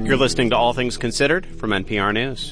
You're listening to All Things Considered from NPR News.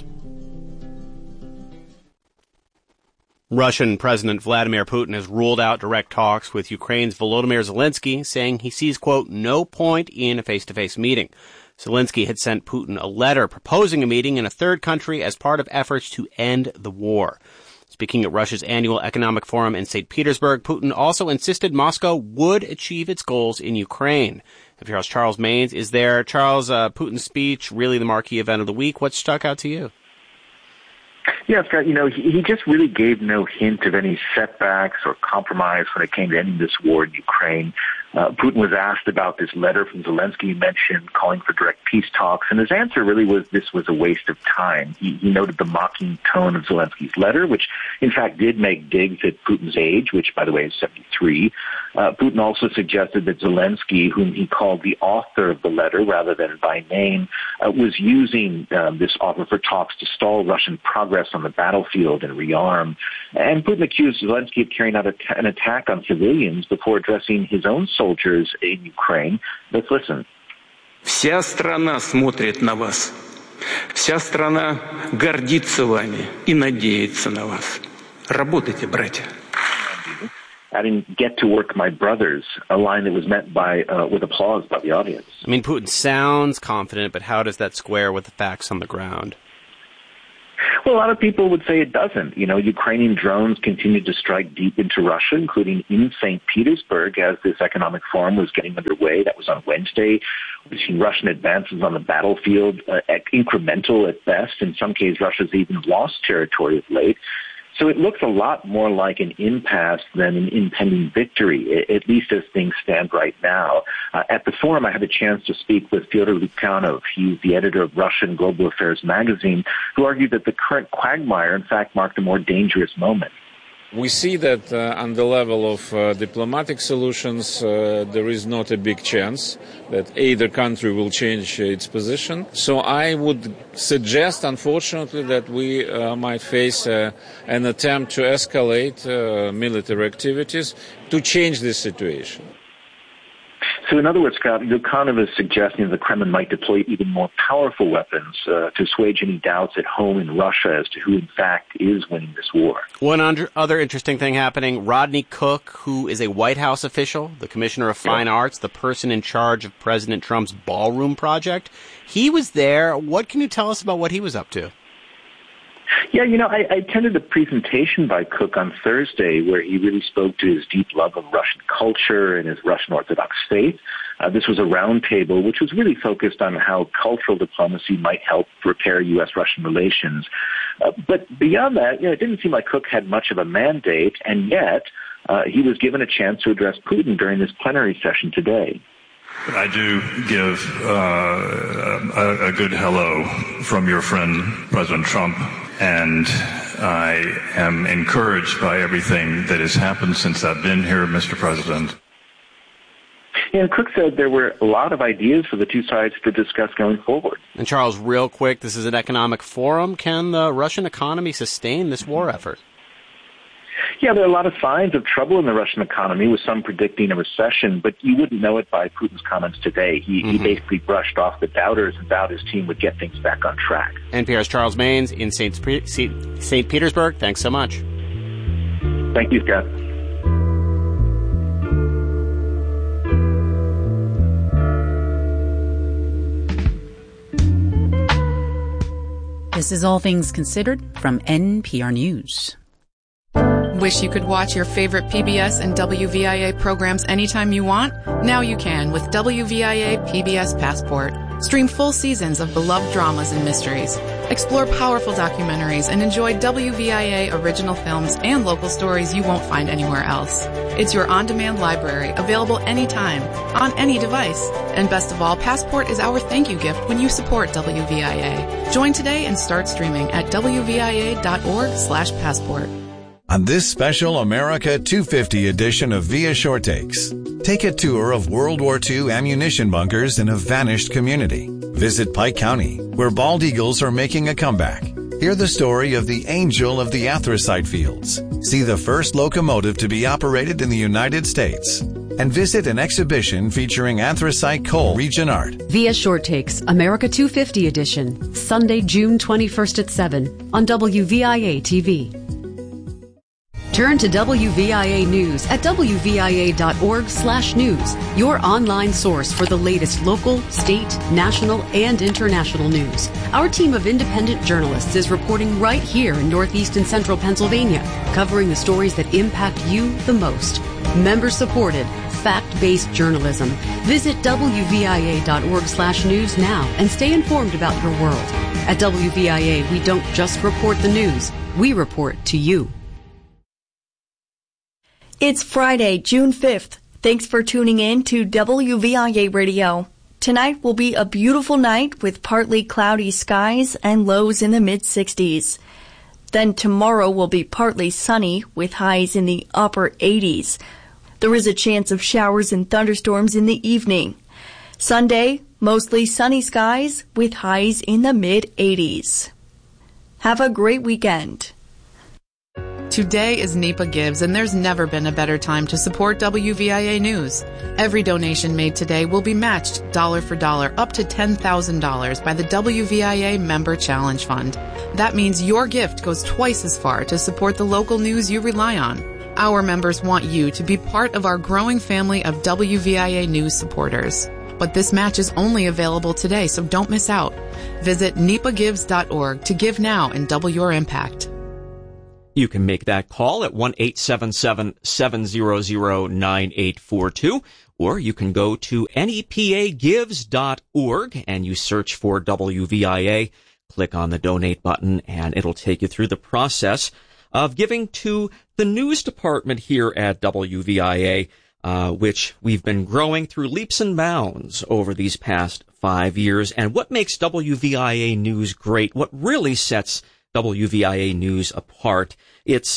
Russian President Vladimir Putin has ruled out direct talks with Ukraine's Volodymyr Zelensky, saying he sees, quote, no point in a face-to-face meeting. Zelensky had sent Putin a letter proposing a meeting in a third country as part of efforts to end the war. Speaking at Russia's annual economic forum in St. Petersburg, Putin also insisted Moscow would achieve its goals in Ukraine. NPR's Charles Maynes is there. Charles, Putin's speech, really the marquee event of the week. What stuck out to you? Yeah, Scott, he just really gave no hint of any setbacks or compromise when it came to ending this war in Ukraine. Putin was asked about this letter from Zelensky you mentioned, calling for direct peace talks, and his answer really was this was a waste of time. He noted the mocking tone of Zelensky's letter, which in fact did make digs at Putin's age, which, by the way, is 73. Putin also suggested that Zelensky, whom he called the author of the letter rather than by name, was using this offer for talks to stall Russian progress on the battlefield and rearm. And Putin accused Zelensky of carrying out an attack on civilians before addressing his own soldiers in Ukraine. Let's listen. Вся страна смотрит на вас. Вся страна гордится вами и надеется на вас. Работайте, братья. I didn't get to work, my brothers, a line that was met with applause by the audience. I mean, Putin sounds confident, but how does that square with the facts on the ground? Well, a lot of people would say it doesn't. Ukrainian drones continued to strike deep into Russia, including in St. Petersburg as this economic forum was getting underway. That was on Wednesday. We've seen Russian advances on the battlefield, incremental at best. In some cases, Russia's even lost territory of late. So it looks a lot more like an impasse than an impending victory, at least as things stand right now. At the forum, I had a chance to speak with Fyodor Lukyanov. He's the editor of Russian Global Affairs magazine, who argued that the current quagmire, in fact, marked a more dangerous moment. We see that on the level of diplomatic solutions, there is not a big chance that either country will change its position. So I would suggest, unfortunately, that we might face an attempt to escalate military activities to change this situation. So in other words, Scott, Lukyanov is suggesting the Kremlin might deploy even more powerful weapons to assuage any doubts at home in Russia as to who, in fact, is winning this war. One other interesting thing happening, Rodney Cook, who is a White House official, the Commissioner of Fine Arts, the person in charge of President Trump's ballroom project, he was there. What can you tell us about what he was up to? Yeah, I attended a presentation by Cook on Thursday where he really spoke to his deep love of Russian culture and his Russian Orthodox faith. This was a roundtable which was really focused on how cultural diplomacy might help repair U.S.-Russian relations. But beyond that, it didn't seem like Cook had much of a mandate, and yet he was given a chance to address Putin during this plenary session today. I do give a good hello from your friend, President Trump, and I am encouraged by everything that has happened since I've been here, Mr. President. And Cook said there were a lot of ideas for the two sides to discuss going forward. And Charles, real quick, this is an economic forum. Can the Russian economy sustain this war effort? Yeah, there are a lot of signs of trouble in the Russian economy, with some predicting a recession, but you wouldn't know it by Putin's comments today. He basically brushed off the doubters and vowed his team would get things back on track. NPR's Charles Maynes in St. Petersburg. Thanks so much. Thank you, Scott. This is All Things Considered from NPR News. Wish you could watch your favorite PBS and WVIA programs anytime you want? Now you can with WVIA PBS Passport. Stream full seasons of beloved dramas and mysteries. Explore powerful documentaries and enjoy WVIA original films and local stories you won't find anywhere else. It's your on-demand library, available anytime, on any device. And best of all, Passport is our thank you gift when you support WVIA. Join today and start streaming at WVIA.org/passport. On this special America 250 edition of Via Short Takes, take a tour of World War II ammunition bunkers in a vanished community. Visit Pike County, where bald eagles are making a comeback. Hear the story of the Angel of the Anthracite Fields. See the first locomotive to be operated in the United States. and visit an exhibition featuring anthracite coal region art. Via Short Takes, America 250 edition, Sunday, June 21st at 7 on WVIA TV. Turn to WVIA News at WVIA.org/news, your online source for the latest local, state, national, and international news. Our team of independent journalists is reporting right here in Northeast and Central Pennsylvania, covering the stories that impact you the most. Member-supported, fact-based journalism. Visit WVIA.org/news now and stay informed about your world. At WVIA, we don't just report the news, we report to you. It's Friday, June 5th. Thanks for tuning in to WVIA Radio. Tonight will be a beautiful night with partly cloudy skies and lows in the mid-60s. Then tomorrow will be partly sunny with highs in the upper 80s. There is a chance of showers and thunderstorms in the evening. Sunday, mostly sunny skies with highs in the mid-80s. Have a great weekend. Today is NEPA Gives, and there's never been a better time to support WVIA News. Every donation made today will be matched dollar for dollar up to $10,000 by the WVIA Member Challenge Fund. That means your gift goes twice as far to support the local news you rely on. Our members want you to be part of our growing family of WVIA News supporters. But this match is only available today, so don't miss out. Visit nepagives.org to give now and double your impact. You can make that call at 1-877-700-9842, or you can go to nepagives.org and you search for WVIA, click on the donate button, and it'll take you through the process of giving to the news department here at WVIA, which we've been growing through leaps and bounds over these past 5 years. And what makes WVIA News great, what really sets WVIA News apart, it's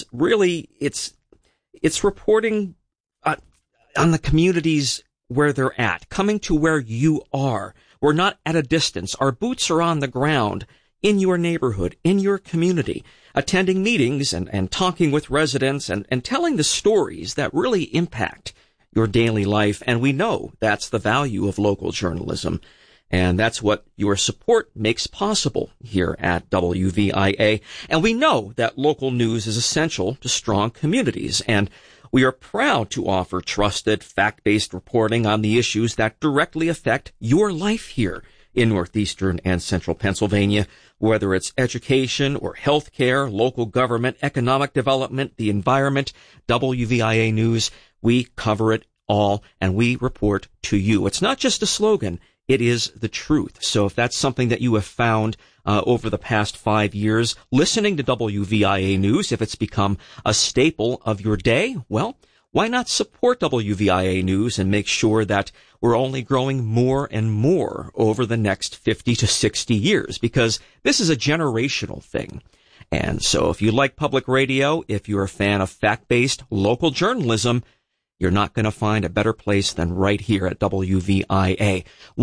reporting on the communities where they're at, coming to where you are. We're not at a distance. Our boots are on the ground in your neighborhood, in your community, attending meetings and talking with residents and telling the stories that really impact your daily life. And we know that's the value of local journalism. And that's what your support makes possible here at WVIA. And we know that local news is essential to strong communities. And we are proud to offer trusted, fact-based reporting on the issues that directly affect your life here in northeastern and central Pennsylvania, whether it's education or healthcare, local government, economic development, the environment. WVIA News, we cover it all, and we report to you. It's not just a slogan. It is the truth. So if that's something that you have found over the past 5 years, listening to WVIA News, if it's become a staple of your day, well, why not support WVIA News and make sure that we're only growing more and more over the next 50 to 60 years? Because this is a generational thing. And so if you like public radio, if you're a fan of fact-based local journalism, you're not going to find a better place than right here at WVIA.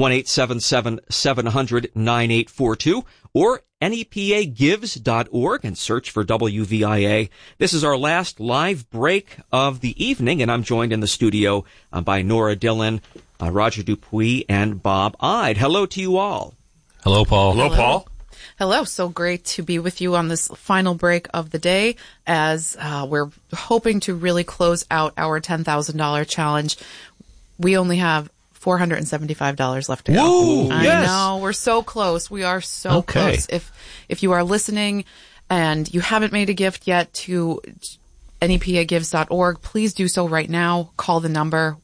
1-877-700-9842 or nepagives.org and search for WVIA. This is our last live break of the evening, and I'm joined in the studio by Nora Dillon, Roger Dupuis, and Bob Ide. Hello to you all. Hello, Paul. Hello, Paul. Hello. So great to be with you on this final break of the day as we're hoping to really close out our $10,000 challenge. We only have $475 left to go. Whoa, I yes. know. We're so close. We are so close. If you are listening and you haven't made a gift yet to nepagives.org, please do so right now. Call the number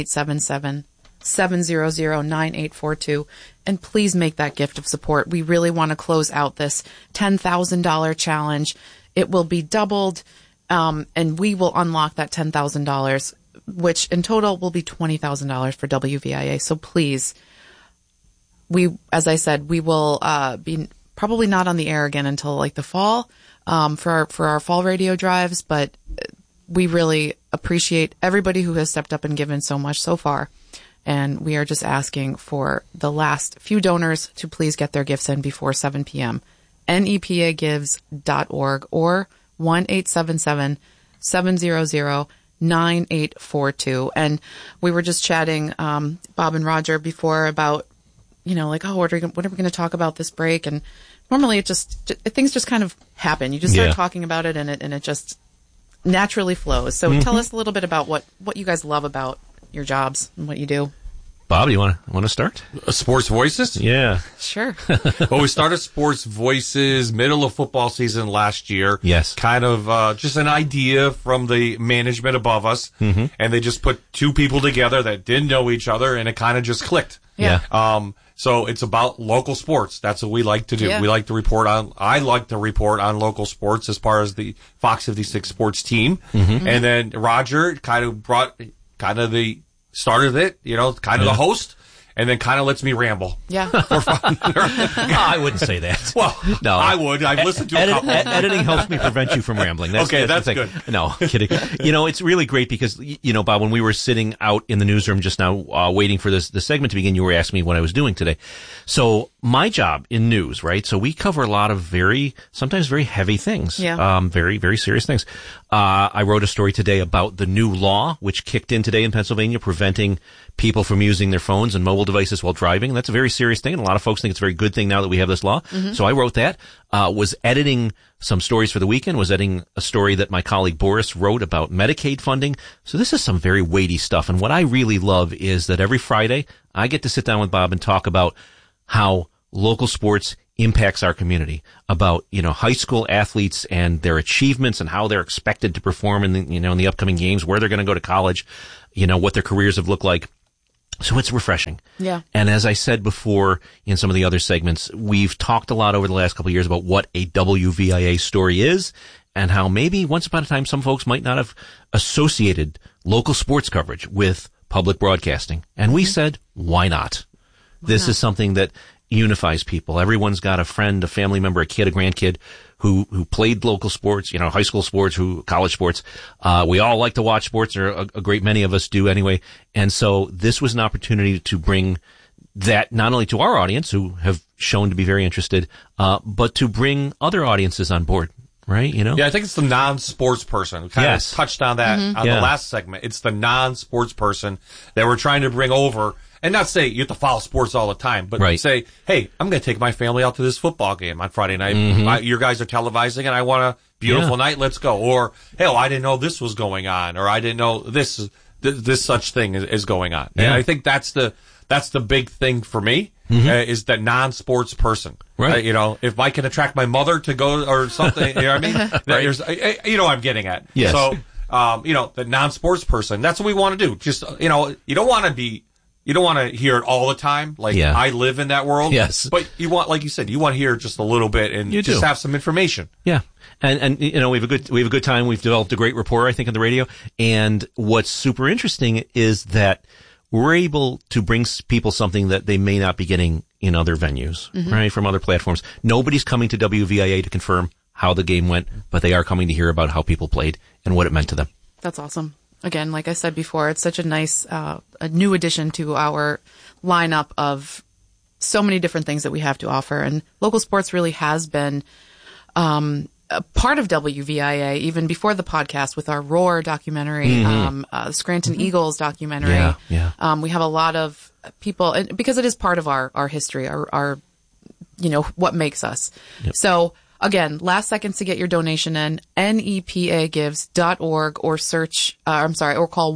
1-877-700-9842. And please make that gift of support. We really want to close out this $10,000 challenge. It will be doubled, and we will unlock that $10,000, which in total will be $20,000 for WVIA. So please, as I said, we will be probably not on the air again until like the fall for our fall radio drives, but we really appreciate everybody who has stepped up and given so much so far. And we are just asking for the last few donors to please get their gifts in before 7 p.m. nepagives.org or 1-877-700-9842. 9842. And we were just chatting, Bob and Roger, before about, what are we going to talk about this break? And normally things just kind of happen. You just start talking about it and it just naturally flows. So tell us a little bit about what you guys love about your jobs and what you do. Bob, do you want to start? Sports Voices? Yeah. Sure. Well, we started Sports Voices middle of football season last year. Yes. Kind of just an idea from the management above us. Mm-hmm. And they just put two people together that didn't know each other, and it kind of just clicked. Yeah. So it's about local sports. That's what we like to do. Yeah. I like to report on local sports as far as the Fox 56 sports team. Mm-hmm. And then Roger started it, the host, and then kind of lets me ramble. Yeah. For fun. I wouldn't say that. Well, no. I would. I've listened to a couple. Editing helps me prevent you from rambling. That's good. No, kidding. It's really great because, Bob, when we were sitting out in the newsroom just now, waiting for the segment to begin, you were asking me what I was doing today. So my job in news, right? So we cover a lot of sometimes very heavy things. Yeah. Very, very serious things. I wrote a story today about the new law, which kicked in today in Pennsylvania, preventing people from using their phones and mobile devices while driving. That's a very serious thing, and a lot of folks think it's a very good thing now that we have this law. Mm-hmm. So I wrote that, was editing some stories for the weekend, was editing a story that my colleague Boris wrote about Medicaid funding. So this is some very weighty stuff, and what I really love is that every Friday I get to sit down with Bob and talk about how local sports impacts our community, about, high school athletes and their achievements and how they're expected to perform in the, in the upcoming games, where they're going to go to college, what their careers have looked like. So it's refreshing. Yeah. And as I said before in some of the other segments, we've talked a lot over the last couple of years about what a WVIA story is and how maybe once upon a time some folks might not have associated local sports coverage with public broadcasting. And we said, why not? This is something that unifies people. Everyone's got a friend, a family member, a kid, a grandkid who played local sports, high school sports, college sports. We all like to watch sports, or a great many of us do anyway. And so this was an opportunity to bring that not only to our audience, who have shown to be very interested, but to bring other audiences on board. Right, Yeah, I think it's the non-sports person. We kind of touched on that on the last segment. It's the non-sports person that we're trying to bring over. And not say you have to follow sports all the time, but say, hey, I'm going to take my family out to this football game on Friday night. Mm-hmm. Your guys are televising, and I want a beautiful night. Let's go. Or, hell, I didn't know this was going on, or I didn't know this such thing is going on. Yeah. And I think that's the big thing for me, is the non-sports person. Right. If I can attract my mother to go or something, you know what I mean? There's, what I'm getting at. Yes. So, the non-sports person, that's what we want to do. Just, you don't want to hear it all the time. I live in that world. Yes. But you want, like you said, you want to hear just a little bit and just have some information. Yeah. And we have a good time. We've developed a great rapport, I think, on the radio. And what's super interesting is that we're able to bring people something that they may not be getting in other venues, right? From other platforms. Nobody's coming to WVIA to confirm how the game went, but they are coming to hear about how people played and what it meant to them. That's awesome. Again, like I said before, it's such a nice, a new addition to our lineup of so many different things that we have to offer. And local sports really has been a part of WVIA even before the podcast with our Roar documentary, Scranton Eagles documentary. Yeah. We have a lot of people, and because it is part of our history, our what makes us. Yep. So again, last seconds to get your donation in, nepagives.org or or call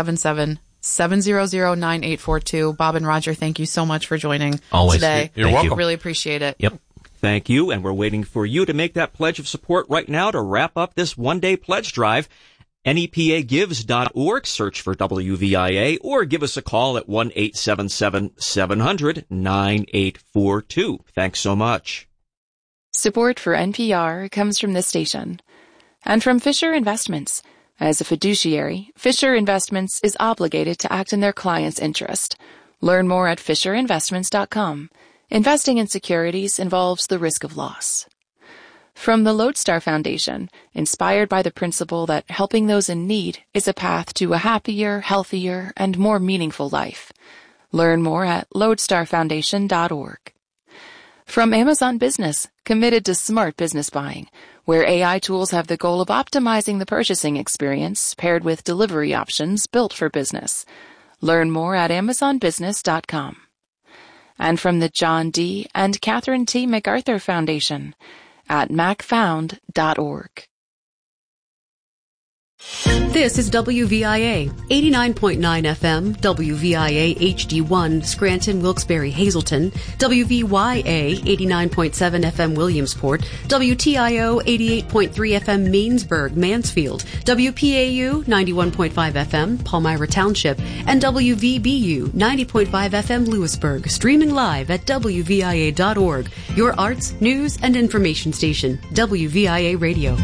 1-877-700-9842. Bob and Roger, thank you so much for joining today. You're welcome. Really appreciate it. Yep. Thank you, and we're waiting for you to make that pledge of support right now to wrap up this one-day pledge drive. nepagives.org, search for WVIA, or give us a call at 1-877-700-9842. Thanks so much. Support for NPR comes from this station and from Fisher Investments. As a fiduciary, Fisher Investments is obligated to act in their client's interest. Learn more at FisherInvestments.com. Investing in securities involves the risk of loss. From the Lodestar Foundation, inspired by the principle that helping those in need is a path to a happier, healthier, and more meaningful life. Learn more at lodestarfoundation.org. From Amazon Business, committed to smart business buying, where AI tools have the goal of optimizing the purchasing experience paired with delivery options built for business. Learn more at amazonbusiness.com. And from the John D. and Catherine T. MacArthur Foundation at macfound.org. This is WVIA, 89.9 FM, WVIA HD1, Scranton, Wilkes-Barre, Hazleton, WVYA, 89.7 FM, Williamsport, WTIO, 88.3 FM, Mainsburg, Mansfield, WPAU, 91.5 FM, Palmyra Township, and WVBU, 90.5 FM, Lewisburg, streaming live at WVIA.org, your arts, news, and information station, WVIA Radio.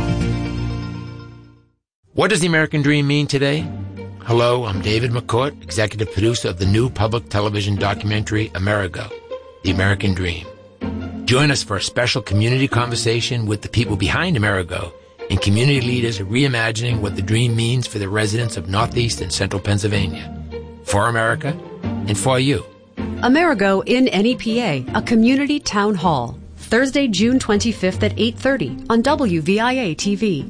What does the American Dream mean today? Hello, I'm David McCourt, executive producer of the new public television documentary, Amerigo, The American Dream. Join us for a special community conversation with the people behind Amerigo and community leaders reimagining what the dream means for the residents of Northeast and Central Pennsylvania. For America and for you. Amerigo in NEPA, a community town hall. Thursday, June 25th at 8:30 on WVIA TV.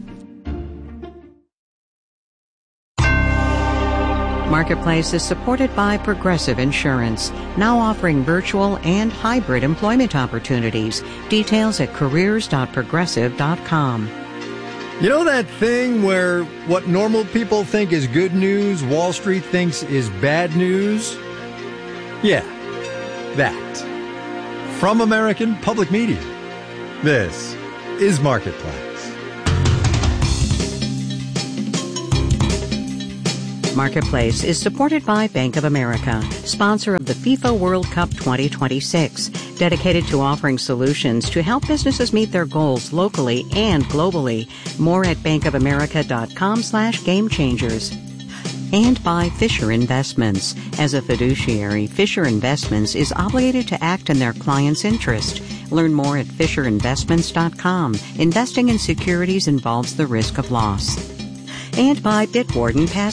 Marketplace is supported by Progressive Insurance, now offering virtual and hybrid employment opportunities. Details at careers.progressive.com. You know that thing where what normal people think is good news, Wall Street thinks is bad news? Yeah, that. From American Public Media, this is Marketplace. Marketplace is supported by Bank of America, sponsor of the FIFA World Cup 2026, dedicated to offering solutions to help businesses meet their goals locally and globally. More at bankofamerica.com/gamechangers. And by Fisher Investments. As a fiduciary, Fisher Investments is obligated to act in their client's interest. Learn more at FisherInvestments.com. Investing in securities involves the risk of loss. And by Bitwarden Pass